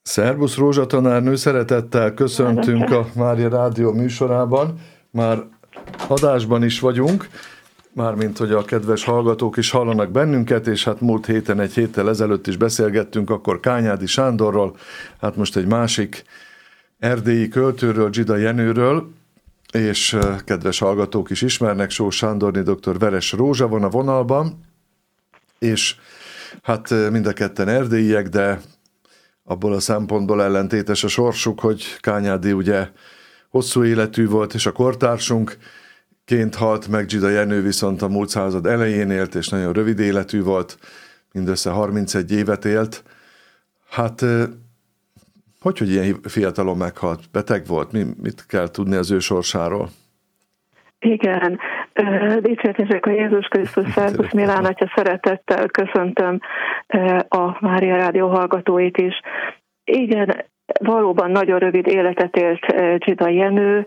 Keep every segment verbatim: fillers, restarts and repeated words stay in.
Szervusz Rózsa tanárnő, szeretettel köszöntünk a Mária Rádió műsorában. Már adásban is vagyunk, mármint hogy a kedves hallgatók is hallanak bennünket, és hát múlt héten, egy héttel ezelőtt is beszélgettünk akkor Kányádi Sándorról, hát most egy másik erdélyi költőről, Zsida Jenőről, és kedves hallgatók is ismernek, Sós Sándorné dr. Veres Rózsa van a vonalban, és hát mind a ketten erdélyiek, de abból a szempontból ellentétes a sorsuk, hogy Kányádi ugye hosszú életű volt, és a kortársunkként halt meg, Zsida Jenő viszont a múlt század elején élt, és nagyon rövid életű volt, mindössze harmincegy évet élt. Hát, hogy, hogy ilyen fiatalon meghalt? Beteg volt? Mi, mit kell tudni az ő sorsáról? Igen, dicsértesek a Jézus Krisztus, szervusz Milán atya, szeretettel köszöntöm a Mária Rádió hallgatóit is. Igen, valóban nagyon rövid életet élt Zsida Jenő.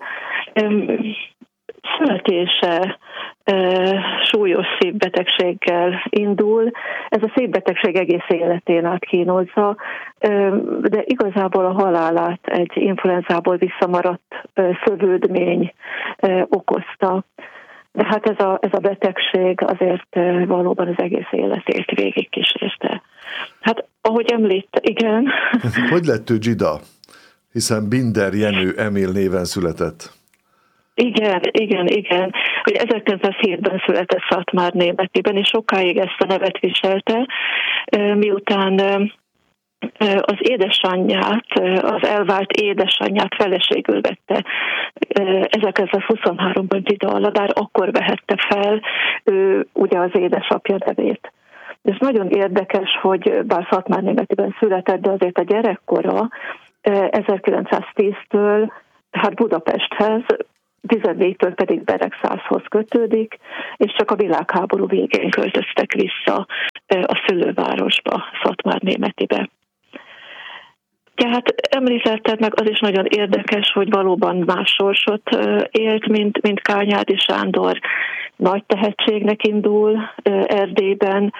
Születése súlyos szívbetegséggel indul. Ez a szívbetegség egész életén át kínozza, de igazából a halálát egy influenzából visszamaradt szövődmény okozta. De hát ez a, ez a betegség azért valóban az egész életét végigkísérte. Hát ahogy említ, igen. Hogy lett ő Zsida? Hiszen Binder Jenő Emil néven született. Igen, igen, igen. Hogy ezerkilencszázhétben született Szatmárnémetiben, és sokáig ezt a nevet viselte, miután az édesanyját, az elvált édesanyját feleségül vette ezerkilencszázhuszonháromban Zsida Aladár, akkor vehette fel ő ugye az édesapja nevét. Ez nagyon érdekes, hogy bár Szatmárnémetiben született, de azért a gyerekkora ezerkilencszáztíztől hát Budapesthez, tizennégytől pedig Beregszázhoz kötődik, és csak a világháború végén költöztek vissza a szülővárosba, Szatmárnémetibe. Tehát említetted meg, az is nagyon érdekes, hogy valóban más sorsot élt, mint, mint Kányádi Sándor. Nagy tehetségnek indul Erdélyben,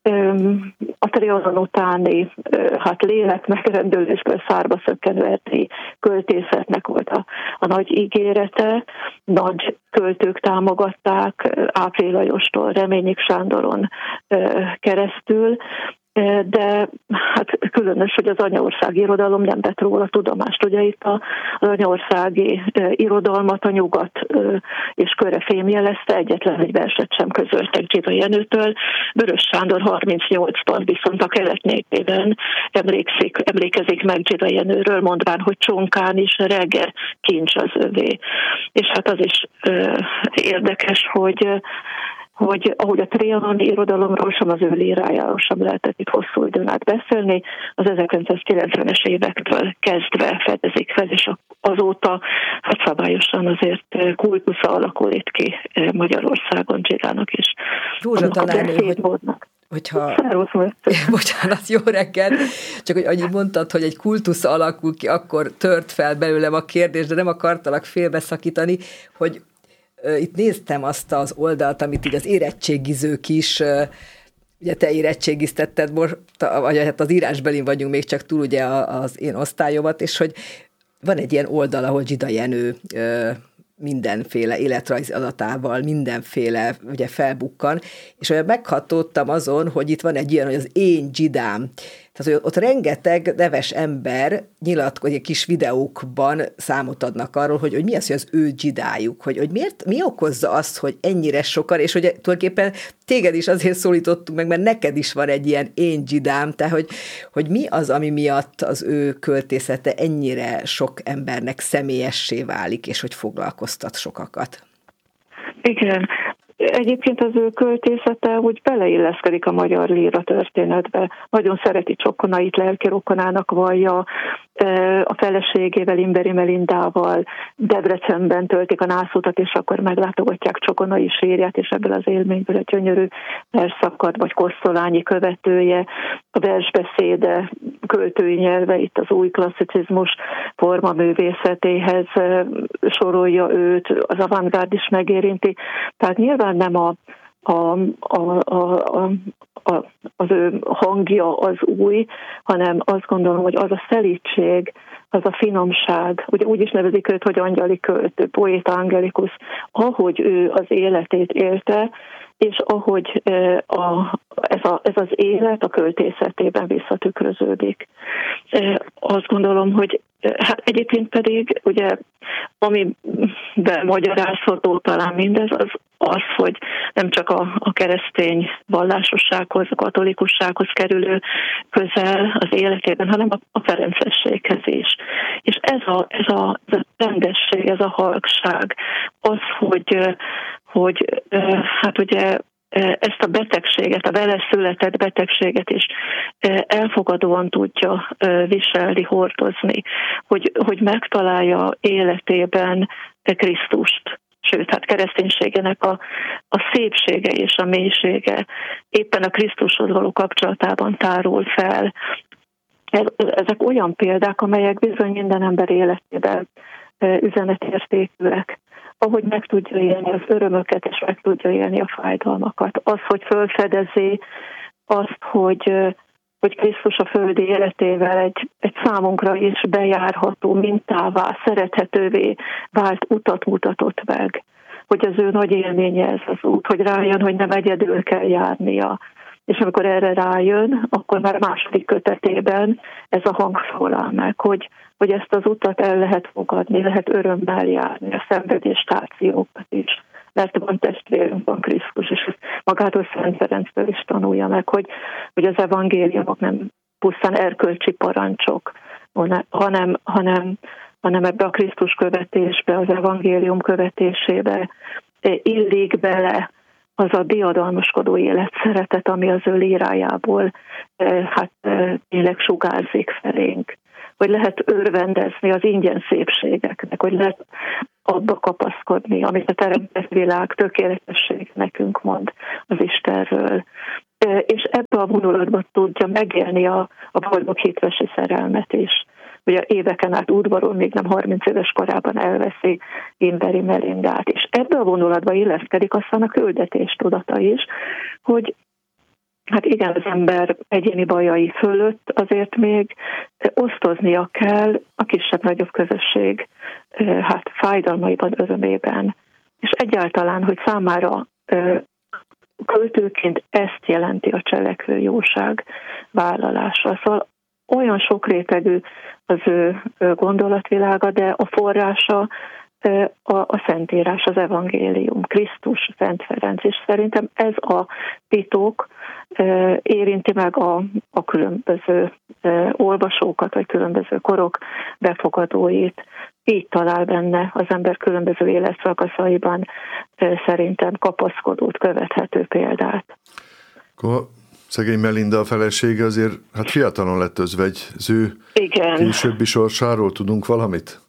a Trianon utáni hát lélekmegrendülésből szárba szökkenő erdélyi költészetnek volt a, a nagy ígérete. Nagy költők támogatták, Ápré Lajostól Reményik Sándoron keresztül, de hát különös, hogy az anyaországi irodalom nem vett róla tudomást. Ugye itt az anyaországi irodalmat a nyugat és köre fémjelezte, egyetlen egy verset sem közöltek Zsida Jenőtől. Vörös Sándor harmincnyolcban viszont a kelet népében emlékszik, emlékezik meg Zsida Jenőről, mondván, hogy csonkán is rege kincs az övé. És hát az is érdekes, hogy hogy ahogy a trianoni irodalomról sem, az ő lírájáról sem lehetett itt hosszú időn át beszélni, az ezerkilencszázkilencvenes évektől kezdve fedezik fel, és azóta hát szabályosan azért kultusza alakul itt ki Magyarországon Zsidának is. Rózsa tanárnő, hogy, hogyha... Bocsánat, jó reggel, csak hogy annyit mondtad, hogy egy kultusz alakul ki, akkor tört fel belőlem a kérdés, de nem akartalak félbeszakítani, hogy itt néztem azt az oldalt, amit így az érettségizők is, ugye te érettségiztetted most, vagy hát az írásbelin vagyunk még csak túl ugye az én osztályomat, és hogy van egy ilyen oldal, ahol Zsida Jenő mindenféle életrajzi adatával, mindenféle ugye felbukkan, és olyan meghatódtam azon, hogy itt van egy ilyen, hogy az én Zsidám. Tehát, hogy ott rengeteg neves ember nyilatkozik, kis videókban számot adnak arról, hogy, hogy mi az, hogy az ő Zsidájuk, hogy, hogy miért, mi okozza azt, hogy ennyire sokan, és hogy tulajdonképpen téged is azért szólítottunk meg, mert neked is van egy ilyen én Zsidám, tehát hogy, hogy mi az, ami miatt az ő költészete ennyire sok embernek személyessé válik, és hogy foglalkoztat sokakat. Igen. Egyébként az ő költészete úgy beleilleszkedik a magyar líra történetbe. Nagyon szereti Csokonait, lelki rokonának vallja, a feleségével, Imberi Melindával Debrecenben töltik a nászutat, és akkor meglátogatják Csokonai sírját, és ebből az élményből a gyönyörű versszakad, vagy Kosztolányi követője, a versbeszéde, költői nyelve, itt az új klasszicizmus formaművészetéhez sorolja őt, az avantgárd is megérinti. Tehát nyilván nem a a, a, a, a, az ő hangja az új, hanem azt gondolom, hogy az a szelídség, az a finomság, ugye úgy is nevezik őt, hogy angyali költő, poéta angelikus, ahogy ő az életét élte, és ahogy a, ez, a, ez az élet a költészetében visszatükröződik. Azt gondolom, hogy hát egyébként pedig, ugye, amiben magyarázható talán mindez, az az, hogy nem csak a, a keresztény vallásossághoz, a katolikussághoz kerülő közel az életében, hanem a, a ferencességhez is. És ez a, ez, a, ez a rendesség, ez a halkság, az, hogy, hogy hát ugye ezt a betegséget, a vele született betegséget is elfogadóan tudja viselni, hordozni, hogy, hogy megtalálja életében Krisztust. Sőt, hát kereszténységének a, a szépsége és a mélysége éppen a Krisztushoz való kapcsolatában tárul fel. Ezek olyan példák, amelyek bizony minden ember életében üzenetértékűek. Ahogy meg tudja élni az örömöket, és meg tudja élni a fájdalmakat. Az, hogy felfedezi azt, hogy, hogy Krisztus a földi életével egy, egy számunkra is bejárható, mintává, szerethetővé vált utat mutatott meg. Hogy az ő nagy élménye ez az út, hogy rájön, hogy nem egyedül kell járnia. És amikor erre rájön, akkor már a második kötetében ez a hang szólal meg, hogy, hogy ezt az utat el lehet fogadni, lehet örömmel járni, a szenvedéstációkat is. Mert van testvérünk, van Krisztus, és ezt magától Szent Ferenctől is tanulja meg, hogy, hogy az evangéliumok nem pusztán erkölcsi parancsok, hanem, hanem, hanem ebbe a Krisztus követésbe, az evangélium követésébe illik bele az a diadalmaskodó életszeretet, ami az ő lírájából hát tényleg sugárzik felénk. Hogy lehet örvendezni az ingyen szépségeknek, hogy lehet abba kapaszkodni, amit a teremtett világ tökéletesség nekünk mond az Istenről. És ebbe a vonulatban tudja megélni a, a boldog hitvesi szerelmet is. Ugye éveken át udvaron, még nem harminc éves korában elveszi Imberi Melindát. És ebbe a vonulatba illeszkedik aztán a küldetés tudata is, hogy hát igen, az ember egyéni bajai fölött azért még osztoznia kell a kisebb-nagyobb közösség hát fájdalmaiban, örömében. És egyáltalán, hogy számára költőként ezt jelenti a cselekvő jóság vállalása. Szóval olyan sokrétegű az ő gondolatvilága, de a forrása a, a Szentírás, az evangélium, Krisztus, Szent Ferenc, és szerintem ez a titok érinti meg a, a különböző olvasókat, vagy különböző korok befogadóit. Így talál benne az ember különböző életszakaszaiban szerintem kapaszkodót, követhető példát. Akkor szegény Melinda a felesége azért hát fiatalon lett özvegy. Az ő Igen. későbbi sorsáról tudunk valamit?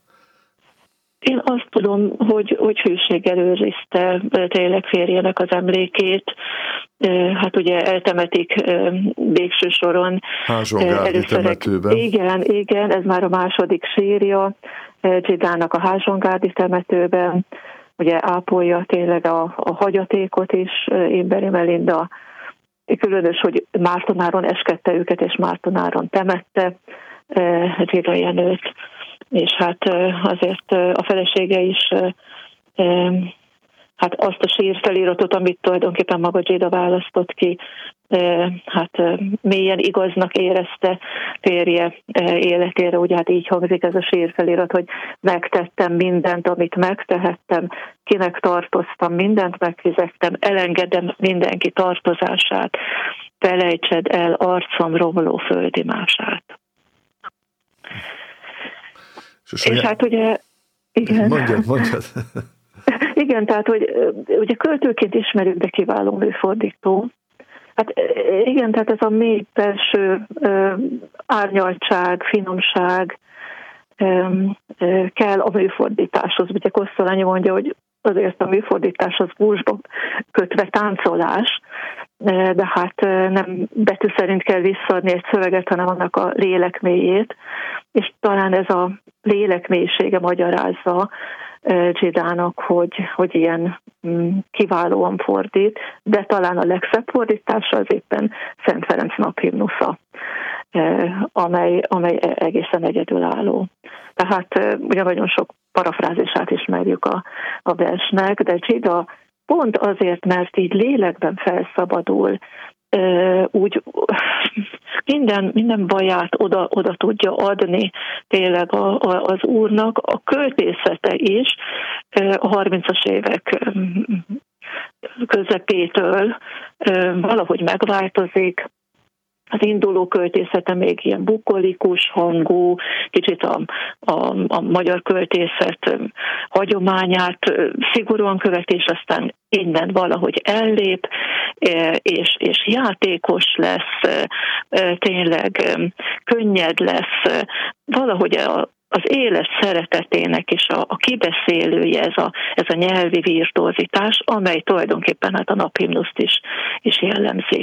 Én azt tudom, hogy, hogy hűséggel őrizte tényleg férjének az emlékét. Hát ugye eltemetik végső soron. Házsongárdi temetőben. Igen, igen, ez már a második sírja Csidának a Házsongárdi temetőben. Ugye ápolja tényleg a, a hagyatékot is Imberi Melinda. Különös, hogy Mártonáron eskedte őket, és Mártonáron temette Zsida Jenőt. És hát azért a felesége is hát azt a sírfeliratot, amit tulajdonképpen maga Zsida választott ki, hát mélyen igaznak érezte férje életére, ugye hát így hangzik ez a sírfelirat, hogy megtettem mindent, amit megtehettem, kinek tartoztam, mindent megfizettem, elengedem mindenki tartozását, felejtsed el arcom romló földimását. És, és hát ugye... Igen. Mondjad, mondjad. Igen, tehát, hogy ugye költőként ismerjük, de kiváló műfordító. Hát igen, tehát ez a mély belső árnyaltság, finomság kell a műfordításhoz. Ugye Kosztolányi mondja, hogy azért a műfordítás az gúzsba kötve táncolás, de hát nem betű szerint kell visszaadni egy szöveget, hanem annak a lélekmélyét, és talán ez a lélekmélysége magyarázza Zsidának, hogy, hogy ilyen kiválóan fordít, de talán a legszebb fordítása az éppen Szent Ferenc naphimnusza, amely, amely egészen egyedülálló. Tehát ugye nagyon sok parafrázisát ismerjük a, a versnek, de Zsida pont azért, mert így lélekben felszabadul, úgy minden, minden baját oda, oda tudja adni tényleg a, a, az Úrnak, a költészete is a harmincas évek közepétől valahogy megváltozik. Az induló költészete még ilyen bukolikus hangú, kicsit a, a, a magyar költészet hagyományát szigorúan követi, és aztán innen valahogy ellép, és, és játékos lesz, tényleg könnyed lesz, valahogy a, az élet szeretetének is a, a kibeszélője, ez a, ez a nyelvi virtuozitás, amely tulajdonképpen hát a naphimnuszt is, is jellemzi.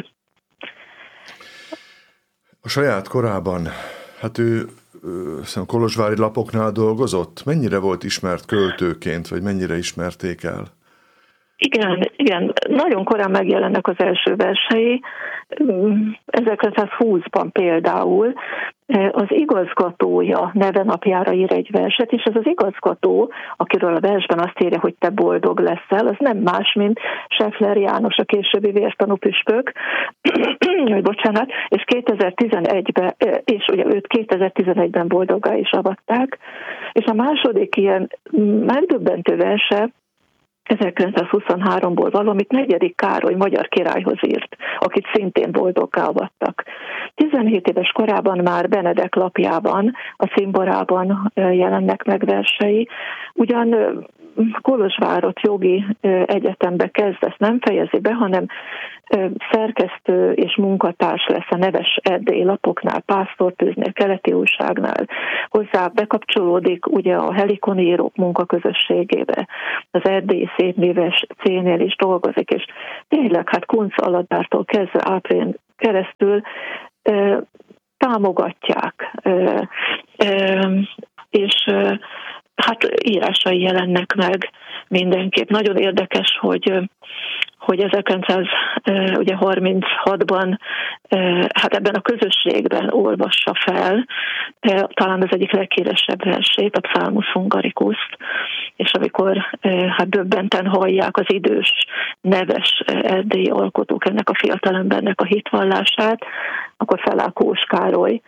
A saját korában, hát ő, ő kolozsvári lapoknál dolgozott, mennyire volt ismert költőként, vagy mennyire ismerték el? Igen, igen, nagyon korán megjelennek az első versei, ezerkilencszázhúszban például az igazgatója nevenapjára ír egy verset, és ez az igazgató, akiről a versben azt írja, hogy te boldog leszel, az nem más, mint Scheffler János, a későbbi vértanú püspök, jaj, bocsánat, és kétezer-tizenegyben, és ugye őt kétezer-tizenegyben boldoggá is avatták, és a második ilyen megdöbbentő verse ezerkilencszázhuszonháromból valamit negyedik Károly magyar királyhoz írt, akit szintén boldoggá avattak. tizenhét éves korában már Benedek lapjában, a Cimborában jelennek meg versei. Ugyan Kolozsvárott jogi egyetembe kezd, ezt nem fejezi be, hanem szerkesztő és munkatárs lesz a neves erdélyi lapoknál, Pásztortűznél, Keleti Újságnál. Hozzá bekapcsolódik ugye a Helikon írók munkaközösségébe, az erdélyi szépműves cénél is dolgozik, és tényleg hát Kunc Aladártól kezdve Áprén keresztül e, támogatják, e, e, és e, hát írásai jelennek meg mindenképp. Nagyon érdekes, hogy hogy ezerkilencszázharminchatban hát ebben a közösségben olvassa fel talán az egyik leghíresebb versét, a Psalmus Hungaricust, és amikor hát döbbenten hallják az idős, neves erdélyi alkotók ennek a fiatalembernek a hitvallását, akkor feláll Kós Károly,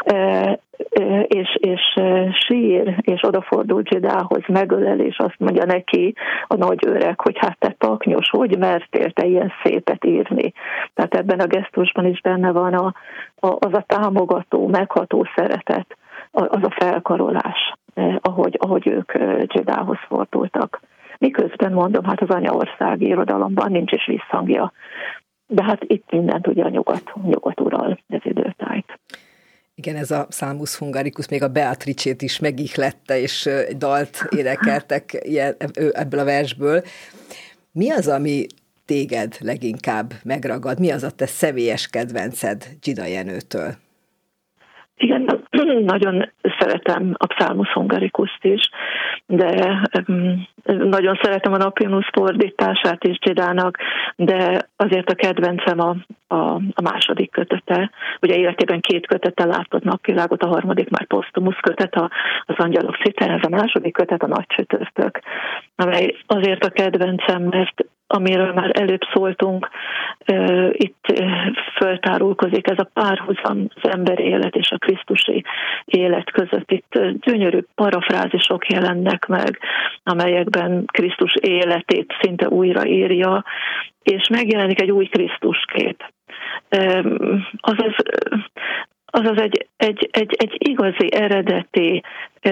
és, és sír, és odafordul Zsidához, megölel, és azt mondja neki a nagy öreg, hogy hát te taknyos, hogy mertél te ilyen szépet írni. Tehát ebben a gesztusban is benne van a, a, az a támogató, megható szeretet, az a felkarolás, ahogy, ahogy ők Zsidához fordultak. Miközben mondom, hát az anyaországi irodalomban nincs is visszhangja. De hát itt mindent ugye a nyugat, nyugat ural ez időtájt. Igen, ez a Psalmus Hungaricus még a Beatrice-t is megihlette, és egy dalt énekeltek ebből a versből. Mi az, ami téged leginkább megragad? Mi az a te személyes kedvenced Zsida Jenőtől? Igen, nagyon szeretem a Psalmus Hungaricust is, de nagyon szeretem a naphimnusz fordítását is Zsidának, de azért a kedvencem a, a, a második kötete. Ugye életében két kötete látott napvilágot, a harmadik már posztumusz kötet, a, az Angyalok Citer, ez a második kötet, a Nagy Csütörtök, amely azért a kedvencem, mert amiről már előbb szóltunk, itt föltárulkozik ez a párhuzam az emberi élet és a krisztusi élet között. Itt gyönyörű parafrázisok jelennek meg, amelyekben Krisztus életét szinte újraírja, és megjelenik egy új Krisztuskép. Azaz, azaz egy, egy, egy, egy igazi, eredeti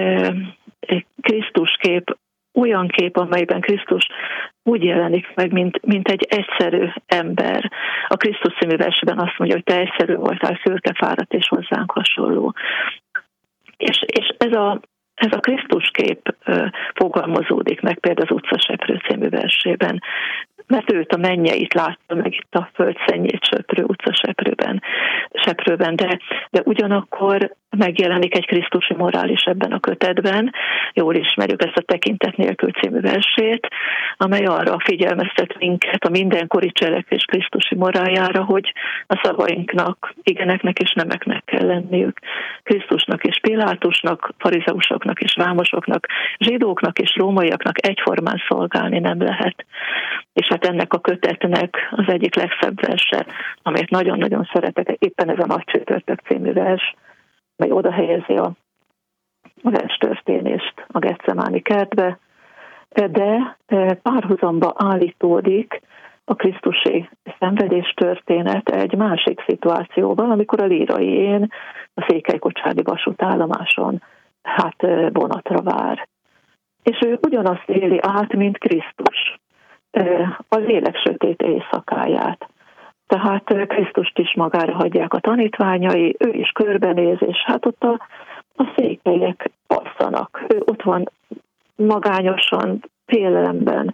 Krisztuskép, olyan kép, amelyben Krisztus úgy jelenik meg, mint, mint egy egyszerű ember. A Krisztus című versben azt mondja, hogy te egyszerű voltál, szürkefáradt és hozzánk hasonló. És, és ez a, ez a Krisztus kép fogalmazódik meg például az Utcaseprő című versében, mert őt a mennyeit látta meg itt a földszennyét söprő utcaseprőben, seprőben, de, de ugyanakkor megjelenik egy krisztusi morál is ebben a kötetben. Jól ismerjük ezt a Tekintet nélkül című versét, amely arra figyelmeztet minket a mindenkori cselekvés krisztusi moráljára, hogy a szavainknak, igeneknek és nemeknek kell lenniük. Krisztusnak és Pilátusnak, farizeusoknak és vámosoknak, zsidóknak és rómaiaknak egyformán szolgálni nem lehet. És hát ennek a kötetnek az egyik legszebb verse, amelyet nagyon-nagyon szeretek, éppen ez a Nagy csütörtök című vers, mely oda helyezi a verstörténést a Getsemáni kertbe, de párhuzamba állítódik a krisztusi szenvedéstörténet egy másik szituációval, amikor a lírai én a székelykocsádi vasútállomáson hát vonatra vár. És ő ugyanazt éli át, mint Krisztus, a lélek sötét éjszakáját. Tehát Krisztust is magára hagyják a tanítványai, ő is körbenéz, és hát ott a, a székelyek alszanak. Ő ott van magányosan, félelemben,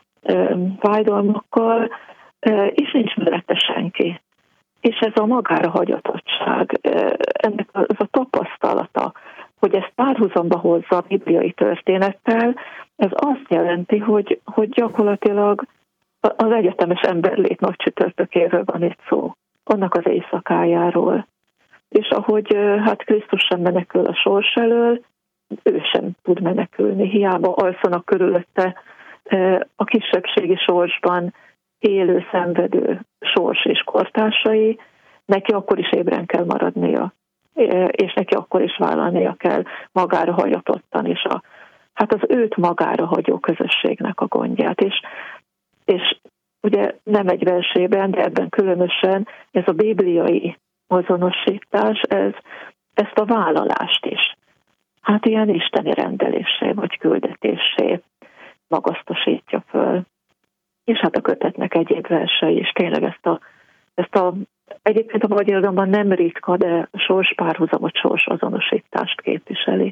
fájdalmakkal, és nincs mellette senki. És ez a magára hagyatottság, ennek az a tapasztalata, hogy ezt párhuzamba hozza a bibliai történettel, ez azt jelenti, hogy, hogy gyakorlatilag az egyetemes emberlét nagy csütörtökéről van itt szó, annak az éjszakájáról. És ahogy hát Krisztus sem menekül a sors elől, ő sem tud menekülni, hiába alszanak körülötte a kisebbségi sorsban élő, szenvedő sors és kortársai, neki akkor is ébren kell maradnia, és neki akkor is vállalnia kell magára hagyatottan, és a, hát az őt magára hagyó közösségnek a gondját. És, és ugye nem egy versében, de ebben különösen ez a bibliai azonosítás, ez, ezt a vállalást is, hát ilyen isteni rendeléssé vagy küldetésé magasztosítja föl. És hát a kötetnek egyéb versei is tényleg ezt a, ezt a egyébként a magyar irodalomban nem ritka, de sorspárhuzamot, sorsazonosítást képviseli.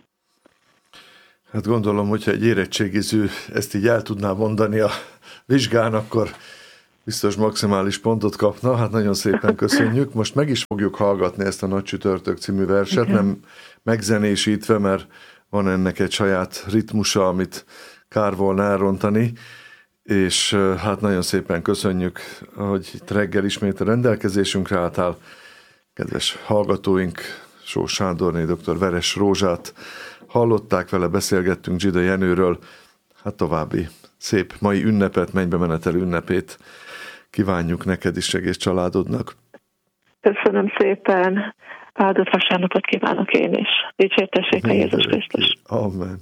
Hát gondolom, hogyha egy érettségiző ezt így el tudná mondani a vizsgán, akkor biztos maximális pontot kapna. Hát nagyon szépen köszönjük. Most meg is fogjuk hallgatni ezt a Nagy csütörtök című verset, okay. Nem megzenésítve, mert van ennek egy saját ritmusa, amit kár volna elrontani, és hát nagyon szépen köszönjük, hogy itt reggel ismét a rendelkezésünkre álltál. Kedves hallgatóink, Sós Sándorné dr. Veres Rózsát hallották, vele beszélgettünk Zsida Jenőről. Hát további szép mai ünnepet, mennybe menetel ünnepét kívánjuk neked is, egész családodnak. Köszönöm szépen, áldott vasárnapot kívánok én is. Dicsértessék a Jézus Krisztus. Amen.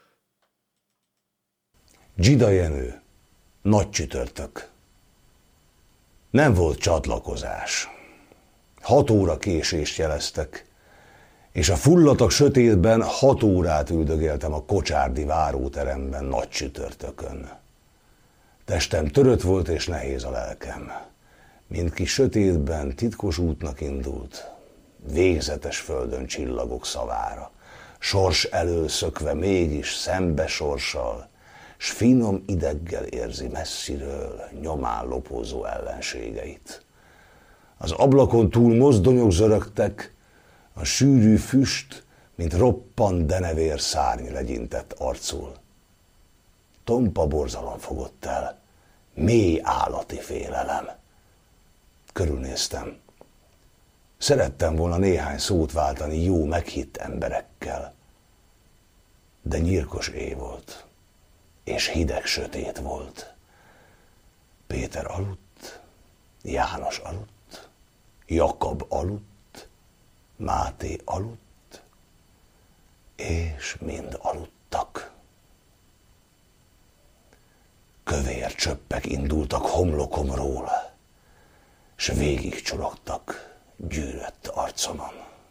Zsida Jenő, Nagy csütörtök. Nem volt csatlakozás. Hat óra késést jeleztek, és a fullatak sötétben hat órát üldögéltem a kocsárdi váróteremben nagy csütörtökön. Testem törött volt és nehéz a lelkem. Mindki sötétben titkos útnak indult, végzetes földön csillagok szavára, sors elől szökve mégis szembe sorssal, s finom ideggel érzi messziről nyomán lopózó ellenségeit. Az ablakon túl mozdonyok zörögtek, a sűrű füst, mint roppant denevér szárny legyintett arcul. Tompa borzalom fogott el, mély állati félelem. Körülnéztem. Szerettem volna néhány szót váltani jó meghitt emberekkel, de nyírkos éj volt, és hideg sötét volt. Péter aludt, János aludt, Jakab aludt, Máté aludt, és mind aludtak. Kövér csöppek indultak homlokomról, s végig csurogtak gyűrött arcomon.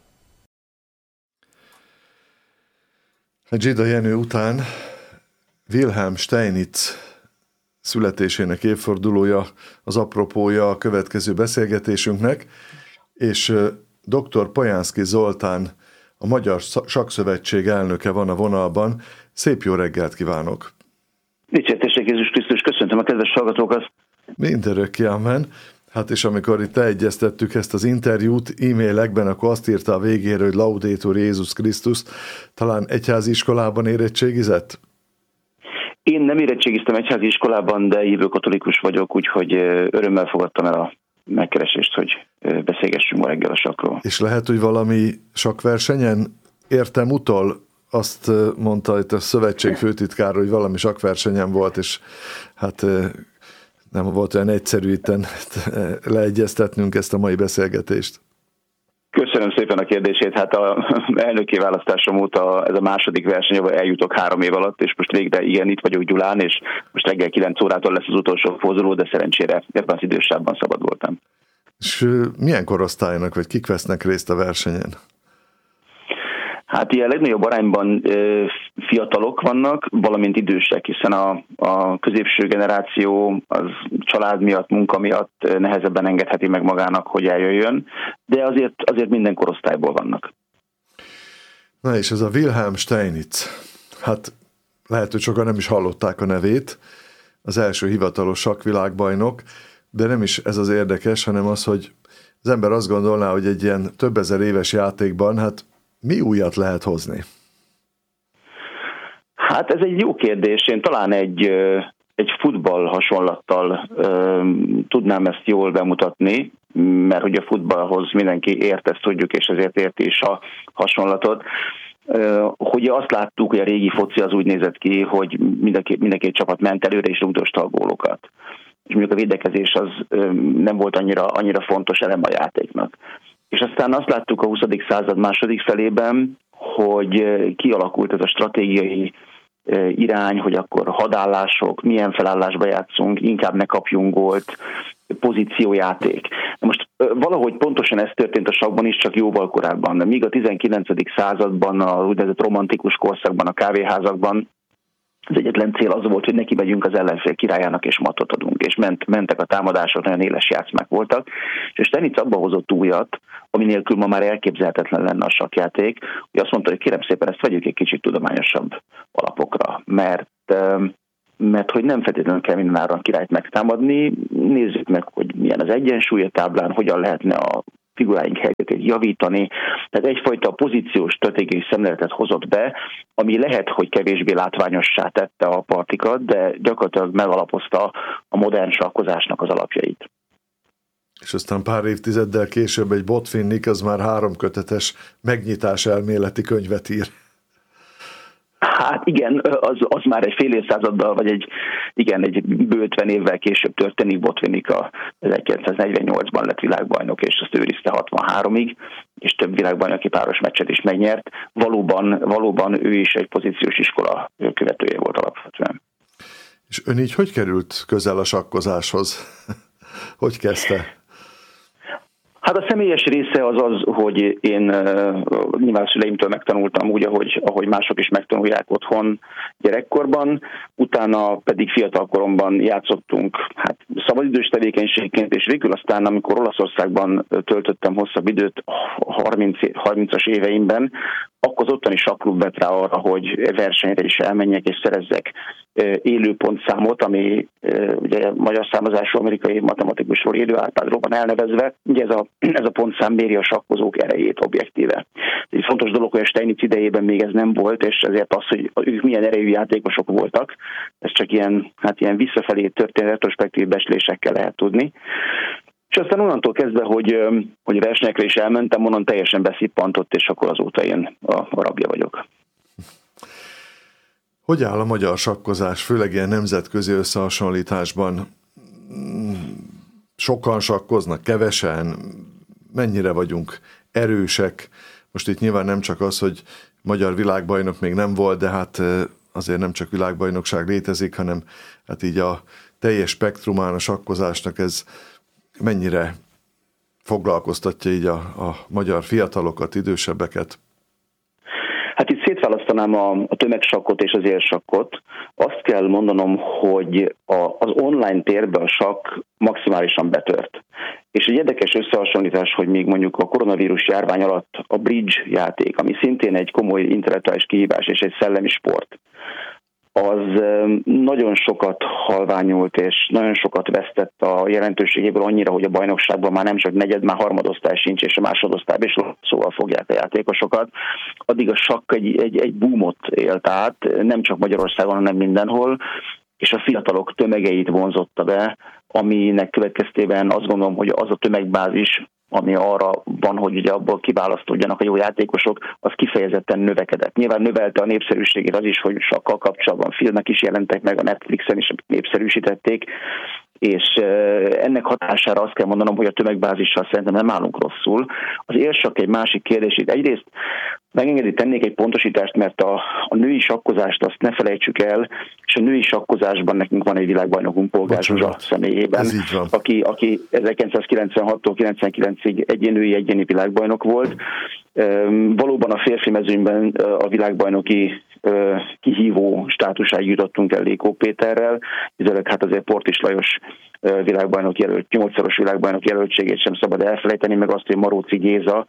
Zsida Jenő után Wilhelm Steinitz születésének évfordulója, az apropója a következő beszélgetésünknek, és dr. Pajánszky Zoltán, a Magyar Sakkszövetség elnöke van a vonalban. Szép jó reggelt kívánok! Dicsértessék Jézus Krisztus, köszöntöm a kedves hallgatókat! Mindörökké, amen! Hát és amikor itt leegyeztettük ezt az interjút e-mailekben, akkor azt írta a végére, hogy Laudetur Jézus Krisztus, talán egyházi iskolában érettségizett? Én nem érettségiztem egyházi iskolában, de hívő katolikus vagyok, úgyhogy örömmel fogadtam el a megkeresést, hogy beszélgessünk ma reggel a sakkról. És lehet, hogy valami sakkversenyen értem utol, azt mondta itt a szövetség főtitkára, hogy valami sakkversenyen volt, és hát nem volt olyan egyszerű itten leegyeztetnünk ezt a mai beszélgetést. Köszönöm szépen a kérdését. Hát a elnöki választásom óta ez a második verseny, ahol eljutok három év alatt, és most végre igen, itt vagyok Gyulán, és most reggel kilenc órától lesz az utolsó forduló, de szerencsére ebben az idősávban szabad voltam. És milyen korosztálynak, vagy kik vesznek részt a versenyen? Hát ilyen legnagyobb arányban ö, fiatalok vannak, valamint idősek, hiszen a, a középső generáció az család miatt, munka miatt nehezebben engedheti meg magának, hogy eljöjjön, de azért, azért minden korosztályból vannak. Na és ez a Wilhelm Steinitz, hát lehet, hogy sokan nem is hallották a nevét, az első hivatalos sakkvilágbajnok, de nem is ez az érdekes, hanem az, hogy az ember azt gondolná, hogy egy ilyen több ezer éves játékban, hát mi újat lehet hozni? Hát ez egy jó kérdés. Én talán egy, egy futball hasonlattal um, tudnám ezt jól bemutatni, mert hogy a futballhoz mindenki ért, ezt tudjuk, és ezért érti is a hasonlatot. Uh, hogy azt láttuk, hogy a régi foci az úgy nézett ki, hogy mindenki, mindenki csapat ment előre és rugdosta a gólokat. És mondjuk a védekezés az um, nem volt annyira, annyira fontos elem a játéknak. És aztán azt láttuk a huszadik század második felében, hogy kialakult ez a stratégiai irány, hogy akkor hadállások, milyen felállásba játszunk, inkább ne kapjunk gólt, pozíciójáték. Most valahogy pontosan ez történt a sakkban is, csak jóval korábban. Míg a tizenkilencedik században, a úgynevezett romantikus korszakban, a kávéházakban az egyetlen cél az volt, hogy neki megyünk az ellenfél királyának, és matot adunk, és ment, mentek a támadások, nagyon éles játszmák voltak, és Steinitz abba hozott újat, ami nélkül ma már elképzelhetetlen lenne a sakkjáték, hogy azt mondta, hogy kérem szépen, ezt vegyük egy kicsit tudományosabb alapokra, mert, mert hogy nem feltétlenül kell minden áron királyt megtámadni, nézzük meg, hogy milyen az egyensúly a táblán, hogyan lehetne a figuráink helyzetét javítani, tehát egyfajta pozíciós stratégiai szemléletet hozott be, ami lehet, hogy kevésbé látványossá tette a partikat, de gyakorlatilag megalapozta a modern sakkozásnak az alapjait. És aztán pár évtizeddel később egy Botvinnik, az már háromkötetes megnyitás elméleti könyvet ír. Hát igen, az, az már egy fél évszázaddal, vagy egy, igen, egy bő ötven évvel később történik. Botvinnik a ezerkilencszáznegyvennyolcban lett világbajnok, és azt őrizte hatvanháromig, és több világbajnoki páros meccset is megnyert. Valóban, valóban ő is egy pozíciós iskola követője volt alapvetően. És ön így hogy került közel a sakkozáshoz? Hogy kezdte? Hát a személyes része az az, hogy én uh, nyilván szüleimtől megtanultam úgy, ahogy, ahogy mások is megtanulják otthon gyerekkorban, utána pedig fiatalkoromban játszottunk hát, szabadidős tevékenységként, és végül aztán, amikor Olaszországban töltöttem hosszabb időt, harmincas éveimben, akkor az ottani sakklub vett rá arra, hogy versenyre is elmenjek és szerezzek élő pontszámot, ami ugye magyar származású amerikai matematikusról, Élő Árpádról van elnevezve. Ugye ez a, ez a pontszám méri a sakkozók erejét objektíve. Egy fontos dolog, hogy a Steinitz idejében még ez nem volt, és ezért az, hogy ők milyen erejű játékosok voltak, ez csak ilyen, hát ilyen visszafelé történő retrospektív becslésekkel lehet tudni. És aztán onnantól kezdve, hogy, hogy versenyekre is elmentem, onnan teljesen beszippantott, és akkor azóta én a, a rabja vagyok. Hogy áll a magyar sakkozás, főleg ilyen nemzetközi összehasonlításban? Sokan sakkoznak, kevesen? Mennyire vagyunk erősek? Most itt nyilván nem csak az, hogy magyar világbajnok még nem volt, de hát azért nem csak világbajnokság létezik, hanem hát így a teljes spektrumán a sakkozásnak ez mennyire foglalkoztatja így a, a magyar fiatalokat, idősebbeket? Hát itt szétválasztanám a, a tömegsakkot és az élsakkot. Azt kell mondanom, hogy a, az online térben a sakk maximálisan betört. És egy érdekes összehasonlítás, hogy még mondjuk a koronavírus járvány alatt a bridge játék, ami szintén egy komoly intellektuális kihívás és egy szellemi sport, az nagyon sokat halványult, és nagyon sokat vesztett a jelentőségéből annyira, hogy a bajnokságban már nem csak negyed, már harmadosztály sincs, és a másodosztályban is szóval fogják a játékosokat. Addig a sakk egy, egy, egy boomot élt át, nem csak Magyarországon, hanem mindenhol, és a fiatalok tömegeit vonzotta be, aminek következtében azt gondolom, hogy az a tömegbázis, ami arra van, hogy ugye abból kiválasztódjanak a jó játékosok, az kifejezetten növekedett. Nyilván növelte a népszerűségét az is, hogy sakkal kapcsolatban filmek is jelentek meg, a Netflixen is népszerűsítették, és ennek hatására azt kell mondanom, hogy a tömegbázissal szerintem nem állunk rosszul. Az élsakk egy másik kérdés. Itt egyrészt megengedi, tennék egy pontosítást, mert a, a női sakkozást azt ne felejtsük el, és a női sakkozásban nekünk van egy világbajnokunk, Polgár Zsuzsa személyében, aki, aki ezerkilencszázkilencvenhattól kilencvenkilencig egyénői egyéni világbajnok volt. Valóban a férfi mezőnyben a világbajnoki kihívó státusáig jutottunk el Lékó Péterrel, izőleg hát azért Portis Lajos világbajnok jelölt, nyolcszoros világbajnok jelöltségét sem szabad elfelejteni, meg azt, hogy Maróczy Géza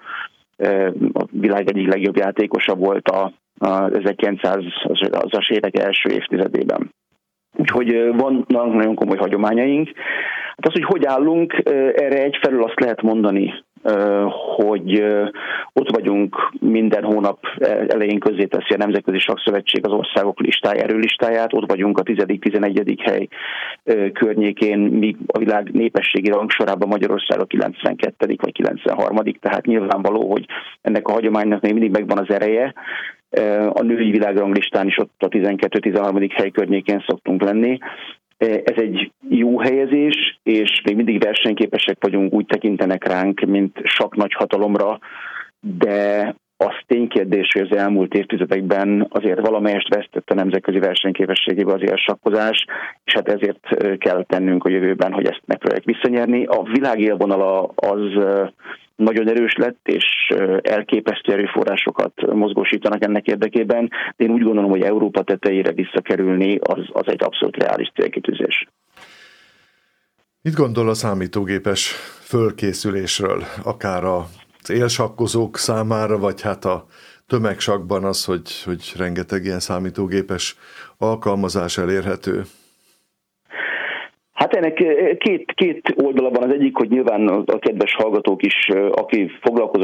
a világ egyik legjobb játékosa volt a, a ezerkilencszázas évek első évtizedében. Úgyhogy vannak nagyon komoly hagyományaink. Hát az, hogy hogy állunk, erre egyfelől azt lehet mondani, hogy ott vagyunk, minden hónap elején közzéteszi a Nemzetközi Sakkszövetség az országok listája, erőlistáját, ott vagyunk a tizedik-tizenegyedik hely környékén, míg a világ népességi rangsorában Magyarország a kilencvenkettedik vagy kilencvenharmadik tehát nyilvánvaló, hogy ennek a hagyománynak még mindig megvan az ereje. A női világranglistán is ott a tizenkettő-tizenharmadik hely környékén szoktunk lenni. Ez egy jó helyezés, és még mindig versenyképesek vagyunk, úgy tekintenek ránk, mint sakk nagyhatalomra, de az ténykérdés, hogy az elmúlt évtizedekben azért valamelyest vesztett a nemzetközi versenyképességébe az élsakkozás, és hát ezért kell tennünk a jövőben, hogy ezt megpróbáljuk visszanyerni. A világ élvonala az nagyon erős lett, és elképesztő erőforrásokat mozgósítanak ennek érdekében. De én úgy gondolom, hogy Európa tetejére visszakerülni, az, az egy abszolút reális célkitűzés. Mit gondol a számítógépes fölkészülésről, akár az élsakkozók számára, vagy hát a tömegsakkban az, hogy, hogy rengeteg ilyen számítógépes alkalmazás elérhető? Hát ennek két, két oldala van. Az egyik, hogy nyilván a kedves hallgatók is, aki foglalkozott